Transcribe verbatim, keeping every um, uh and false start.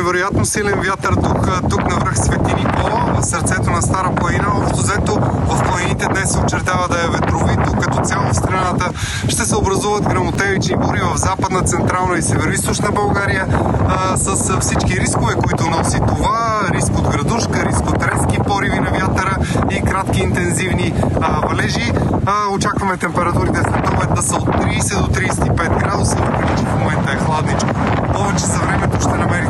невероятно силен вятър тук, тук на връх Свети Никола, в сърцето на Стара планина. Общо взето в планините днес се очертава да е ветровито. Като цяло в страната ще се образуват гръмотевични бури в западна, централна и североизточна България а, с всички рискове, които носи това. Риск от градушка, риск от резки пориви на вятъра и кратки интензивни а, валежи. А, очакваме температурите след обед да са от трийсет до трийсет и пет градуса, въпреки че в момента е хладничко. Повече за времето ще намерите